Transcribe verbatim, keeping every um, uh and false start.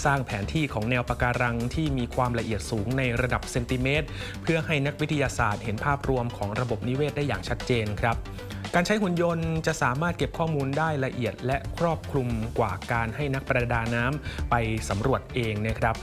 สร้างแผนที่ของแนวปะการังที่มีความละเอียดสูงในระดับเซนติเมตรเพื่อให้นักวิทยาศาสตร์เห็นภาพรวมของระบบนิเวศได้อย่างชัดเจนครับการใช้หุ่นยนต์จะสามารถเก็บข้อมูลได้ละเอียดและครอบคลุมกว่าการให้นักประดาน้ำไปสำรวจเองนะครับ